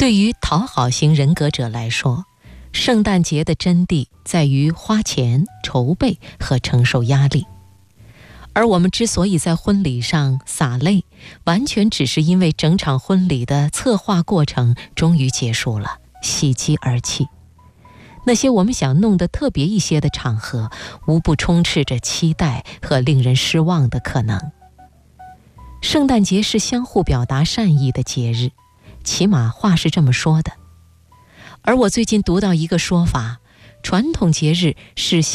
对于讨好型人格者来说，圣诞节的真谛在于花钱、筹备和承受压力。而我们之所以在婚礼上洒泪，完全只是因为整场婚礼的策划过程终于结束了，喜极而泣。那些我们想弄得特别一些的场合，无不充斥着期待和令人失望的可能。圣诞节是相互表达善意的节日，起码话是这么说的。而我最近读到一个说法，传统节日是